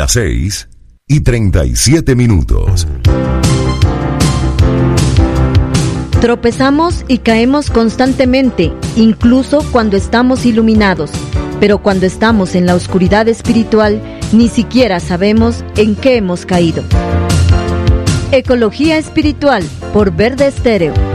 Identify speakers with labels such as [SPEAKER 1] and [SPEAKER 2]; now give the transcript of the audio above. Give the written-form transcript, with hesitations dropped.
[SPEAKER 1] Las 6:37.
[SPEAKER 2] Tropezamos y caemos constantemente, incluso cuando estamos iluminados. Pero cuando estamos en la oscuridad espiritual, ni siquiera sabemos en qué hemos caído. Ecología Espiritual, por Verde Estéreo.